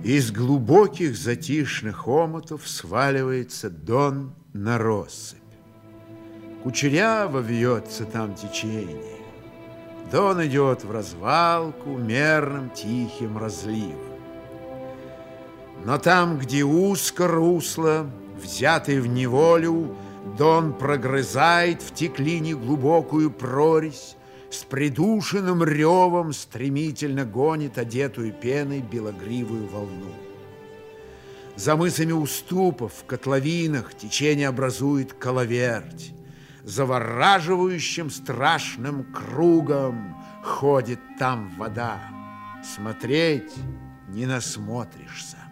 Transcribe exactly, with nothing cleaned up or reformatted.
Из глубоких затишных омутов сваливается Дон на россыпь. Кучеряво вьется там течение. Дон идет в развалку мерным тихим разливом. Но там, где узко русло, взятый в неволю, Дон прогрызает в теклине глубокую прорезь, с придушенным ревом стремительно гонит одетую пеной белогривую волну. За мысами уступов, в котловинах течение образует коловерть. Завораживающим страшным кругом ходит там вода. Смотреть не насмотришься.